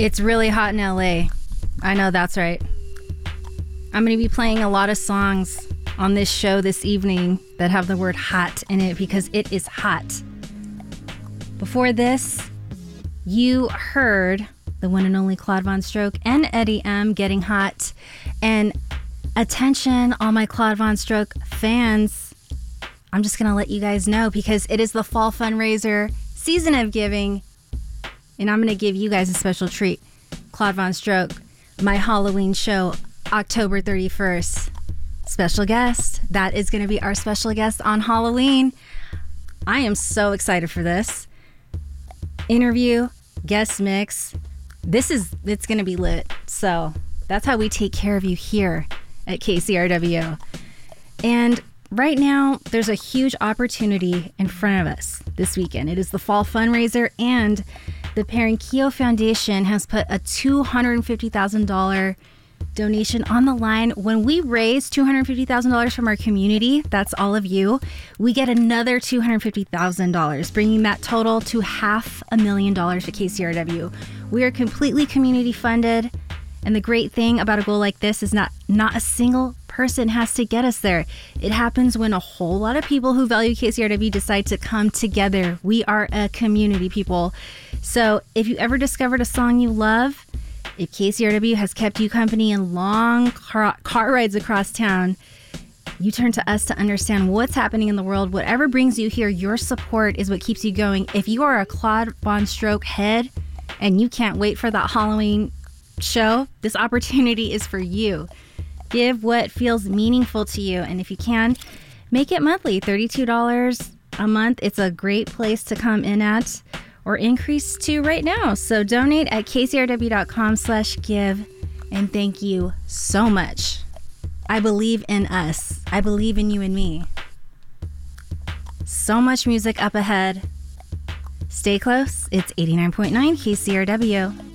It's really hot in LA. I know that's right. I'm going to be playing a lot of songs on this show this evening that have the word hot in it because it is hot. Before this, you heard the one and only Claude VonStroke and Eddie M getting hot. And attention, all my Claude VonStroke fans, I'm just going to let you guys know because it is the fall fundraiser, season of giving, and I'm going to give you guys a special treat. Claude VonStroke, my Halloween show, October 31st. Special guest. That is going to be our special guest on Halloween. I am so excited for this. Interview, guest mix. It's going to be lit. So that's how we take care of you here at KCRW. And right now, there's a huge opportunity in front of us this weekend. It is the fall fundraiser, and the Perenquillo Foundation has put a $250,000 donation on the line. When we raise $250,000 from our community, that's all of you, we get another $250,000, bringing that total to $500,000 at KCRW. We are completely community funded, and the great thing about a goal like this is not a single person has to get us there. It happens when a whole lot of people who value KCRW decide to come together. We are a community, people. So if you ever discovered a song you love, if KCRW has kept you company in long car rides across town, you turn to us to understand what's happening in the world. Whatever brings you here, your support is what keeps you going. If you are a Claude VonStroke head and you can't wait for that Halloween show, this opportunity is for you. Give what feels meaningful to you. And if you can, make it monthly, $32 a month. It's a great place to come in at, or increase to right now. So donate at kcrw.com/give. And thank you so much. I believe in us. I believe in you and me. So much music up ahead. Stay close. It's 89.9 KCRW.